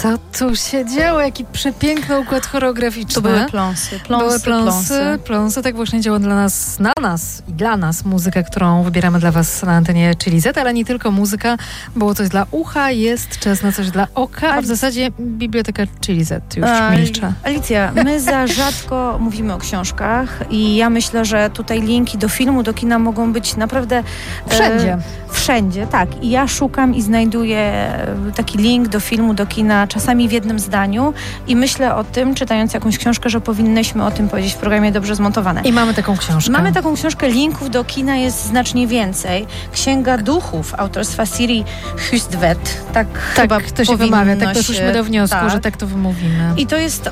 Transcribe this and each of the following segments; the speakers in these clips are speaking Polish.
Co tu się działo? Jaki przepiękny układ choreograficzny. To były pląsy. Tak właśnie działa dla nas muzyka, którą wybieramy dla was na antenie Chili Z, ale nie tylko muzyka. Było coś dla ucha, jest czas na coś dla oka, a w zasadzie biblioteka Chili Z już milczy. Alicja, my za rzadko mówimy o książkach i ja myślę, że tutaj linki do filmu, do kina mogą być naprawdę... Wszędzie, tak. I ja szukam i znajduję taki link do filmu, do kina, czasami w jednym zdaniu i myślę o tym, czytając jakąś książkę, że powinnyśmy o tym powiedzieć w programie Dobrze Zmontowane. I mamy taką książkę. Mamy taką książkę, linków do kina jest znacznie więcej. Księga Duchów autorstwa Siri Hustvedt. Tak chyba to się wymawia, tak doszliśmy do wniosku, że tak to wymówimy. I to jest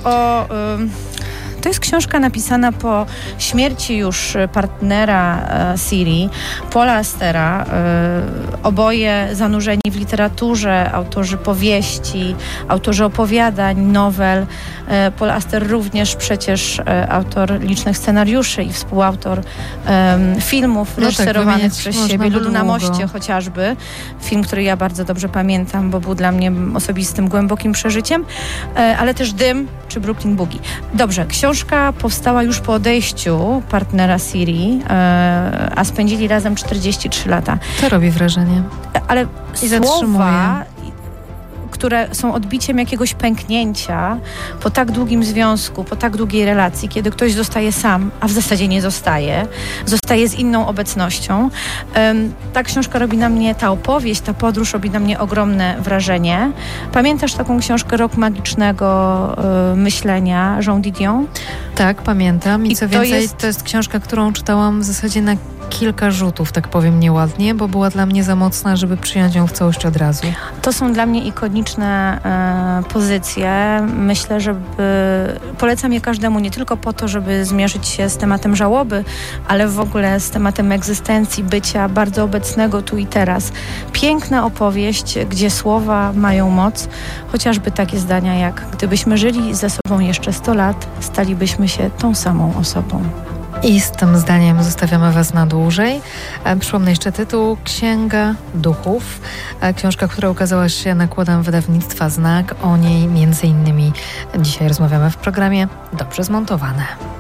To jest książka napisana po śmierci już partnera Siri, Paula Astera. Oboje zanurzeni w literaturze, autorzy powieści, autorzy opowiadań, nowel. Paul Auster również przecież autor licznych scenariuszy i współautor filmów reżyserowanych przez siebie. Lulu na moście chociażby. Film, który ja bardzo dobrze pamiętam, bo był dla mnie osobistym, głębokim przeżyciem. Ale też Dym czy Brooklyn Boogie. Dobrze, książka powstała już po odejściu partnera Siri, a spędzili razem 43 lata. To robi wrażenie. Ale słowa, które są odbiciem jakiegoś pęknięcia po tak długim związku, po tak długiej relacji, kiedy ktoś zostaje sam, a w zasadzie nie zostaje z inną obecnością. Ta książka robi na mnie, ta opowieść, ta podróż robi na mnie ogromne wrażenie. Pamiętasz taką książkę Rok magicznego myślenia Jean Didion? Tak, pamiętam. I co więcej, to jest książka, którą czytałam w zasadzie na kilka rzutów, tak powiem nieładnie, bo była dla mnie za mocna, żeby przyjąć ją w całości od razu. To są dla mnie ikoniczne pozycje. Myślę, że polecam je każdemu nie tylko po to, żeby zmierzyć się z tematem żałoby, ale w ogóle z tematem egzystencji, bycia bardzo obecnego tu i teraz. Piękna opowieść, gdzie słowa mają moc, chociażby takie zdania jak: gdybyśmy żyli ze sobą jeszcze 100 lat, stalibyśmy się tą samą osobą. I z tym zdaniem zostawiamy was na dłużej. Przypomnę jeszcze tytuł: Księga Duchów. Książka, która ukazała się nakładem wydawnictwa Znak. O niej między innymi dzisiaj rozmawiamy w programie Dobrze Zmontowane.